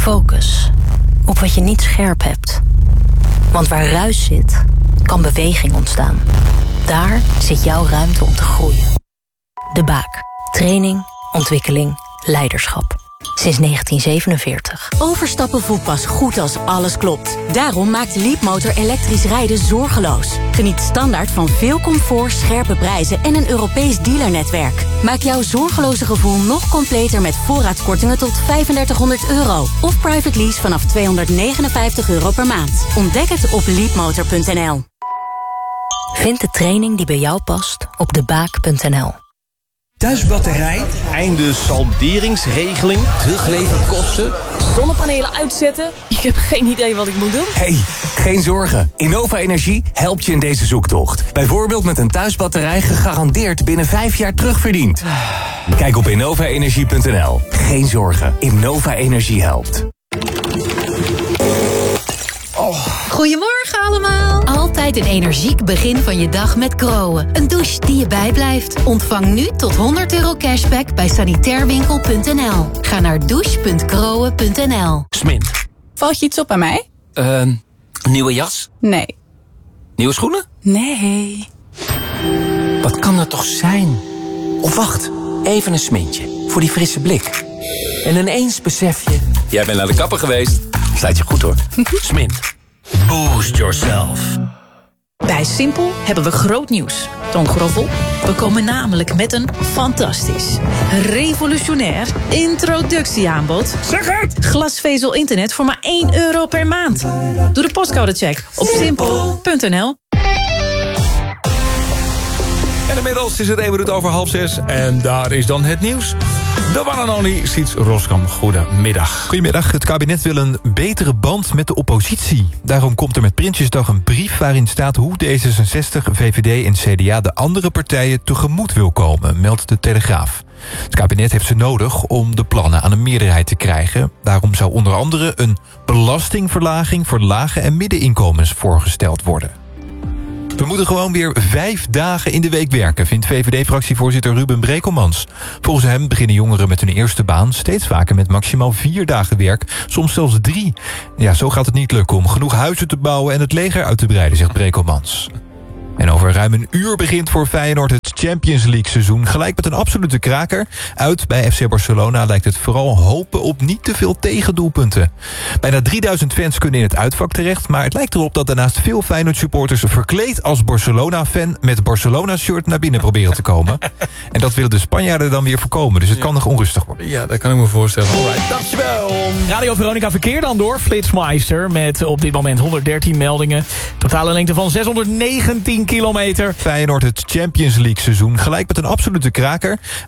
Focus op wat je niet scherp hebt. Want waar ruis zit, kan beweging ontstaan. Daar zit jouw ruimte om te groeien. De Baak. Training, ontwikkeling, leiderschap. Sinds 1947. Overstappen voelt pas goed als alles klopt. Daarom maakt Leapmotor elektrisch rijden zorgeloos. Geniet standaard van veel comfort, scherpe prijzen en een Europees dealernetwerk. Maak jouw zorgeloze gevoel nog completer met voorraadkortingen tot €3500. Of private lease vanaf €259 per maand. Ontdek het op leapmotor.nl. Vind de training die bij jou past op debaak.nl. Thuisbatterij, einde salderingsregeling, teruggeleverd kosten. Zonnepanelen uitzetten? Ik heb geen idee wat ik moet doen. Hey, geen zorgen. Innova Energie helpt je in deze zoektocht. Bijvoorbeeld met een thuisbatterij gegarandeerd binnen 5 jaar terugverdiend. Kijk op innovaenergie.nl. Geen zorgen. Innova Energie helpt. Goedemorgen allemaal. Altijd een energiek begin van je dag met Groen. Een douche die je bijblijft. Ontvang nu tot €100 cashback bij sanitairwinkel.nl. Ga naar douche.groen.nl. Smint. Valt je iets op aan mij? Nieuwe jas? Nee. Nieuwe schoenen? Nee. Wat kan dat toch zijn? Of wacht, even een smintje. Voor die frisse blik. En ineens besef je... Jij bent naar de kapper geweest. Staat je goed hoor. Smint. Boost yourself. Bij Simpel hebben we groot nieuws. Toon Groffel, we komen namelijk met een fantastisch, revolutionair introductieaanbod. Zeg het! Glasvezel internet voor maar €1 per maand. Doe de postcodecheck op simpel.nl. En inmiddels is het 1 minuut over 5:30 en daar is dan het nieuws. De one and only Siets Roskam. Goedemiddag. Goedemiddag. Het kabinet wil een betere band met de oppositie. Daarom komt er met Prinsjesdag een brief waarin staat hoe D66, VVD en CDA de andere partijen tegemoet wil komen, meldt de Telegraaf. Het kabinet heeft ze nodig om de plannen aan een meerderheid te krijgen. Daarom zou onder andere een belastingverlaging voor lage en middeninkomens voorgesteld worden. We moeten gewoon weer 5 dagen in de week werken, vindt VVD-fractievoorzitter Ruben Brekelmans. Volgens hem beginnen jongeren met hun eerste baan steeds vaker met maximaal 4 dagen werk, soms zelfs 3. Ja, zo gaat het niet lukken om genoeg huizen te bouwen en het leger uit te breiden, zegt Brekelmans. En over ruim een uur begint voor Feyenoord het Champions League seizoen. Gelijk met een absolute kraker. Uit bij FC Barcelona lijkt het vooral hopen op niet te veel tegendoelpunten. Bijna 3000 fans kunnen in het uitvak terecht. Maar het lijkt erop dat daarnaast veel Feyenoord supporters verkleed als Barcelona-fan met Barcelona-shirt naar binnen proberen te komen. En dat willen de Spanjaarden dan weer voorkomen. Dus het kan nog onrustig worden. Ja, dat kan ik me voorstellen. Alright, dankjewel. Radio Veronica verkeer dan door Flitsmeister met op dit moment 113 meldingen. Totale lengte van 619 kilometer. Feyenoord het Champions League seizoen. Gelijk met een absolute kraker.